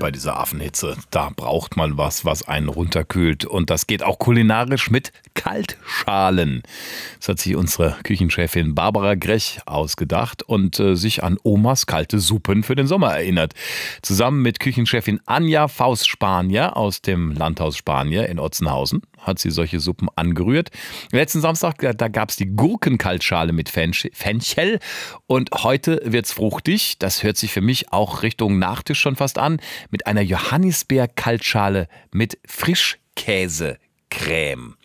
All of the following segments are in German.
bei dieser Affenhitze. Da braucht man was einen runterkühlt. Und das geht auch kulinarisch mit Kaltschalen. Das hat sich unsere Küchenchefin Barbara Grech ausgedacht und sich an Omas kalte Suppen für den Sommer erinnert. Zusammen mit Küchenchefin Anja Faust-Spanier aus dem Landhaus Spanier in Otzenhausen hat sie solche Suppen angerührt. Letzten Samstag, da gab es die Gurkenkaltschale mit Fenchel und heute wird's fruchtig. Das hört sich für mich auch Richtung Nachtisch schon fast an. Mit einer Johannisbeer-Kaltschale mit Frischkäsecreme.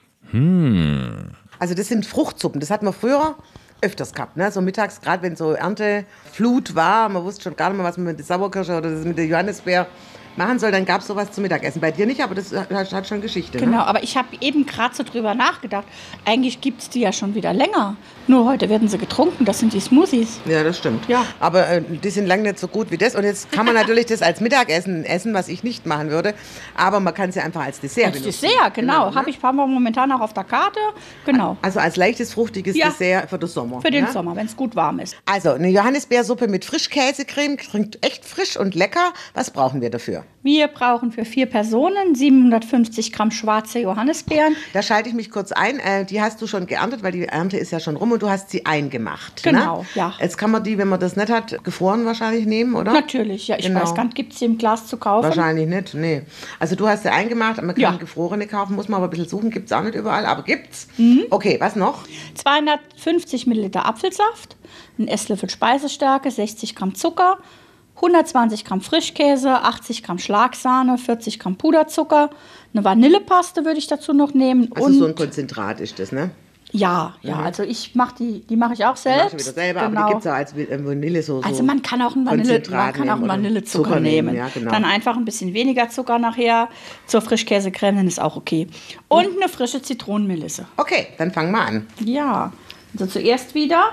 Also das sind Fruchtsuppen, das hatten wir früher öfters gehabt, ne? So mittags, gerade wenn so Ernteflut war, man wusste schon gar nicht mehr, was man mit der Sauerkirsche oder mit der Johannisbeer machen soll, dann gab es sowas zum Mittagessen. Bei dir nicht, aber das hat schon Geschichte. Genau, ne? aber ich habe eben gerade so drüber nachgedacht. Eigentlich gibt es die ja schon wieder länger. Nur heute werden sie getrunken, das sind die Smoothies. Ja, das stimmt. Ja. Aber die sind lange nicht so gut wie das. Und jetzt kann man natürlich das als Mittagessen essen, was ich nicht machen würde. Aber man kann es ja einfach als Dessert benutzen. Als Dessert, genau. Haben wir momentan auch auf der Karte. Genau. Also als leichtes, fruchtiges Dessert für den Sommer. Für den Sommer, wenn es gut warm ist. Also eine Johannisbeersuppe mit Frischkäsecreme, klingt echt frisch und lecker. Was brauchen wir dafür? Wir brauchen für 4 Personen 750 Gramm schwarze Johannisbeeren. Da schalte ich mich kurz ein. Die hast du schon geerntet, weil die Ernte ist ja schon rum und du hast sie eingemacht. Genau, ne? ja. Jetzt kann man die, wenn man das nicht hat, gefroren wahrscheinlich nehmen, oder? Natürlich, ja. Ich weiß gar nicht, gibt es die im Glas zu kaufen? Wahrscheinlich nicht, nee. Also du hast sie eingemacht, man kann gefrorene kaufen, muss man aber ein bisschen suchen, gibt es auch nicht überall, aber gibt's. Okay, was noch? 250 Milliliter Apfelsaft, ein Esslöffel Speisestärke, 60 Gramm Zucker, 120 Gramm Frischkäse, 80 Gramm Schlagsahne, 40 Gramm Puderzucker, eine Vanillepaste würde ich dazu noch nehmen. Also und so ein Konzentrat ist das, ne? Ja, also ich mache die mache ich auch selbst. Wieder selber, genau. aber die gibt es auch als Vanillesoße. Also man kann auch einen Vanillezucker nehmen. Ja, genau. Dann einfach ein bisschen weniger Zucker nachher zur Frischkäsecreme, dann ist auch okay. Und eine frische Zitronenmelisse. Okay, dann fangen wir an. Ja, also zuerst wieder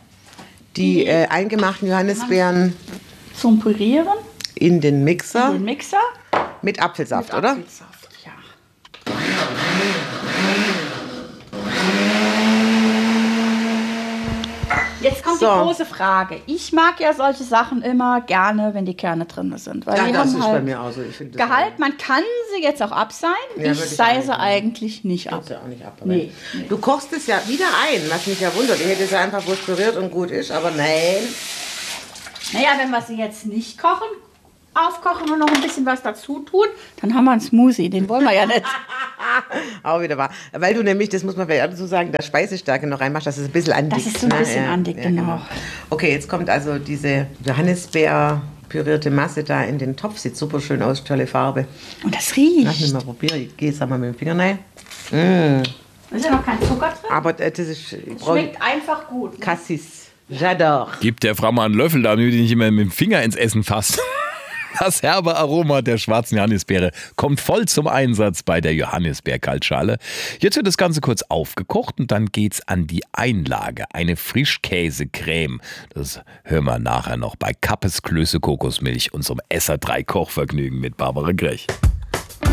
die eingemachten Johannisbeeren zum Pürieren in den Mixer. Mit Apfelsaft, oder? Apfelsaft, ja. Jetzt kommt die große Frage. Ich mag ja solche Sachen immer gerne, wenn die Kerne drin sind. Weil die das haben ist halt bei mir auch so. Ich finde Gehalt, man kann sie jetzt auch abseihen. Ja, ich seie sie eigentlich nicht ab. auch nicht ab. Nee. Du kochst es ja wieder ein, was mich ja wundert. Ich hätte es ja einfach bloß püriert und gut ist, aber nein. Naja, wenn wir sie jetzt nicht aufkochen und noch ein bisschen was dazu tun, dann haben wir einen Smoothie. Den wollen wir ja nicht. Auch wieder wahr. Weil du nämlich, das muss man vielleicht dazu sagen, da Speisestärke noch reinmachst, dass es ein bisschen andickt. Das ist so ein bisschen andickt, genau. Okay, jetzt kommt also diese Johannisbeer pürierte Masse da in den Topf. Sieht super schön aus, tolle Farbe. Und das riecht. Lass mich mal probieren. Ich gehe jetzt einmal mit dem Finger rein. Da ist ja noch kein Zucker drin. Aber das ist... Schmeckt einfach gut. Ne? Cassis. J'adore. Gib der Frau mal einen Löffel, damit die nicht immer mit dem Finger ins Essen fasst. Das herbe Aroma der schwarzen Johannisbeere kommt voll zum Einsatz bei der Johannisbeer-Kaltschale. Jetzt wird das Ganze kurz aufgekocht und dann geht's an die Einlage. Eine Frischkäsecreme. Das hören wir nachher noch bei Kappes Klöße Kokosmilch, unserem SR3 Kochvergnügen mit Barbara Grech.